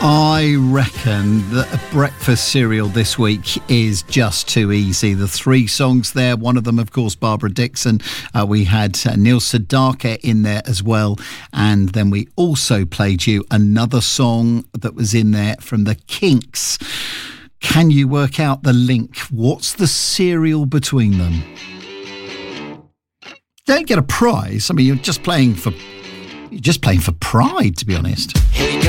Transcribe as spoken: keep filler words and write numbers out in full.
I reckon that a breakfast cereal this week is just too easy. The three songs there, one of them, of course, Barbara Dixon. Uh, we had uh, Neil Sedaka in there as well. And then we also played you another song that was in there from the Kinks. Can you work out the link? What's the cereal between them? Don't get a prize. I mean, you're just playing for, you're just playing for pride, to be honest.